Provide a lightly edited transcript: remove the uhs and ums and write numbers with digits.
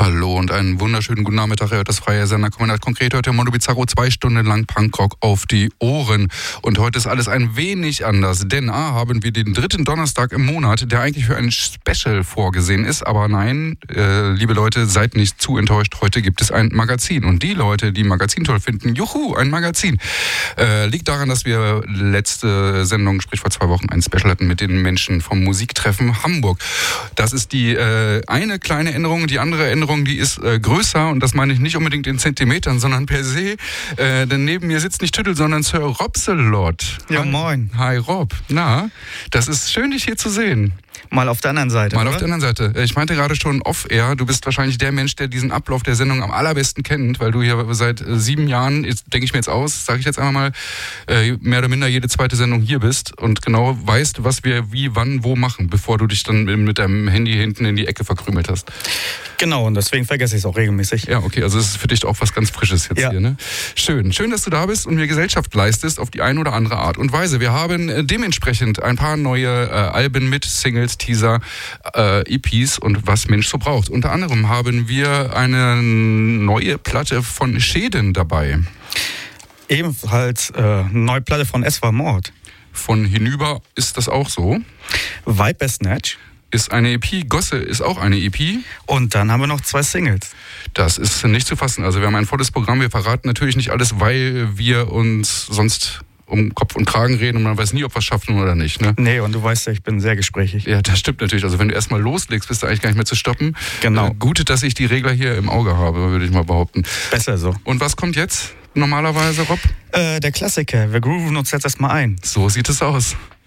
Hallo und einen wunderschönen guten Nachmittag. Ihr hört das freie Sender Kombinat Konkret. Heute Mondo Bizarro 2 Stunden lang Punkrock auf die Ohren. Und heute ist alles ein wenig anders, denn haben wir den 3. Donnerstag im Monat, der eigentlich für ein Special vorgesehen ist. Aber nein, liebe Leute, seid nicht zu enttäuscht. Heute gibt es ein Magazin. Und die Leute, die ein Magazin toll finden, juhu, ein Magazin. Liegt daran, dass wir letzte Sendung, sprich vor 2 Wochen, ein Special hatten mit den Menschen vom Musiktreffen Hamburg. Das ist die eine kleine Änderung. Die andere Änderung, die ist größer, und das meine ich nicht unbedingt in Zentimetern, sondern per se. Denn neben mir sitzt nicht Tüttel, sondern Sir Robselot. Ja, moin. Hi Rob. Na, das ist schön, dich hier zu sehen. Mal auf der anderen Seite. Mal auf der anderen Seite. Ich meinte gerade schon off-air, du bist wahrscheinlich der Mensch, der diesen Ablauf der Sendung am allerbesten kennt, weil du hier seit 7 Jahren, denke ich mir jetzt aus, sage ich jetzt einmal mal, mehr oder minder jede zweite Sendung hier bist und genau weißt, was wir wie, wann, wo machen, bevor du dich dann mit deinem Handy hinten in die Ecke verkrümelt hast. Genau, und deswegen vergesse ich es auch regelmäßig. Ja, okay, also es ist für dich auch was ganz Frisches jetzt hier, ne? Schön, dass du da bist und mir Gesellschaft leistest auf die eine oder andere Art und Weise. Wir haben dementsprechend ein paar neue Alben mit Singles, Teaser, EPs und was Mensch so braucht. Unter anderem haben wir eine neue Platte von Schäden dabei. Ebenfalls neue Platte von Es war Mord. Von Hinüber ist das auch so. Viper Snatch ist eine EP, Gosse ist auch eine EP. Und dann haben wir noch 2 Singles. Das ist nicht zu fassen. Also wir haben ein volles Programm. Wir verraten natürlich nicht alles, weil wir uns sonst um Kopf und Kragen reden und man weiß nie, ob wir es schaffen oder nicht. Ne? Nee, und du weißt ja, ich bin sehr gesprächig. Ja, das stimmt natürlich. Also wenn du erstmal loslegst, bist du eigentlich gar nicht mehr zu stoppen. Genau. Gut, dass ich die Regler hier im Auge habe, würde ich mal behaupten. Besser so. Und was kommt jetzt normalerweise, Rob? Der Klassiker. Wir grooven uns jetzt erstmal ein. So sieht es aus.